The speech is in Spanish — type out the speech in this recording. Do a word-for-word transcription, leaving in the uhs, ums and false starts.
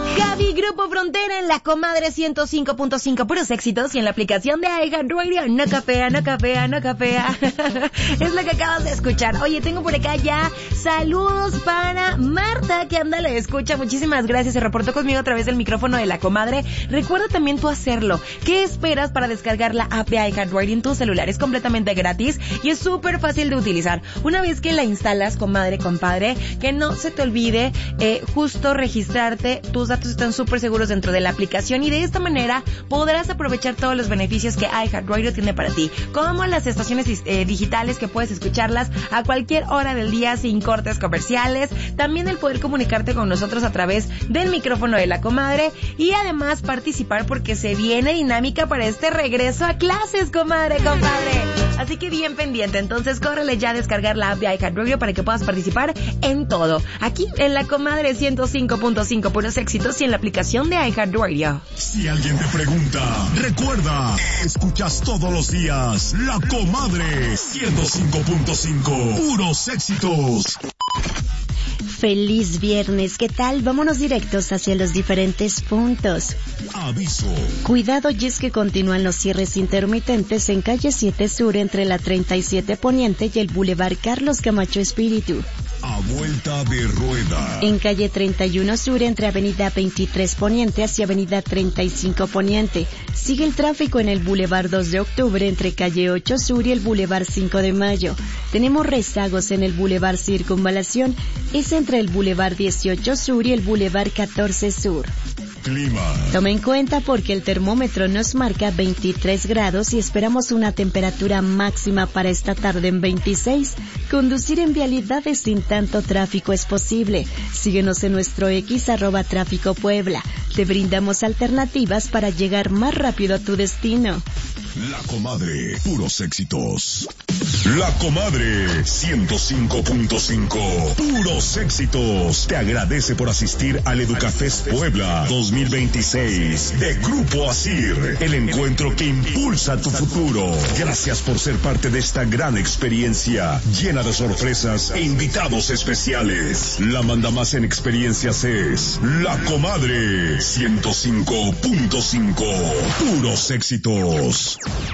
Gaby, Grupo Frontera en La Comadre ciento cinco punto cinco, puros éxitos, y en la aplicación de iHeartRadio. No cafea, no cafea, no cafea. Es lo que acabas de escuchar. Oye, tengo por acá ya saludos para Marta, que anda, le escucha. Muchísimas gracias. Se reportó conmigo a través del micrófono de La Comadre. Recuerda también tú hacerlo. ¿Qué esperas para descargar la app de iHeartRadio en tu celular? Es completamente gratis y es súper fácil de utilizar. Una vez que la instalas, comadre, compadre, que no se te olvide eh, justo registrarte. Tus datos están súper seguros dentro de la aplicación y de esta manera podrás aprovechar todos los beneficios que iHeartRadio tiene para ti, como las estaciones eh, digitales, que puedes escucharlas a cualquier hora del día sin cortes comerciales, también el poder comunicarte con nosotros a través del micrófono de La Comadre y además participar porque se viene dinámica para este regreso a clases, comadre, compadre. Así que bien pendiente, entonces córrele ya a descargar la app de iHeartRadio para que puedas participar en todo. Aquí en La Comadre ciento cinco punto cinco, puros éxitos, y en la aplicación de iHeartRadio. Si alguien te pregunta, recuerda, escuchas todos los días La Comadre ciento cinco punto cinco, puros éxitos. Feliz viernes, ¿qué tal? Vámonos directos hacia los diferentes puntos. Aviso. Cuidado, y es que continúan los cierres intermitentes en calle siete Sur entre la treinta y siete Poniente y el Boulevard Carlos Camacho Espíritu. A vuelta de rueda. En calle treinta y uno Sur entre avenida veintitrés Poniente hacia avenida treinta y cinco Poniente. Sigue el tráfico en el Boulevard dos de Octubre entre calle ocho Sur y el Boulevard cinco de Mayo. Tenemos rezagos en el Boulevard Circunvalación. Es entre el Boulevard dieciocho Sur y el Boulevard catorce Sur. Clima. Tome en cuenta porque el termómetro nos marca veintitrés grados y esperamos una temperatura máxima para esta tarde en veintiséis. Conducir en vialidades sin tanto tráfico es posible. Síguenos en nuestro X arroba Tráfico Puebla. Te brindamos alternativas para llegar más rápido a tu destino. La Comadre, puros éxitos. La Comadre ciento cinco punto cinco, puros éxitos. Te agradece por asistir al Educafest Puebla dos mil veintiséis de Grupo Asir, el encuentro que impulsa tu futuro. Gracias por ser parte de esta gran experiencia llena de sorpresas e invitados especiales. La mandamás en experiencias es La Comadre ciento cinco punto cinco, puros éxitos.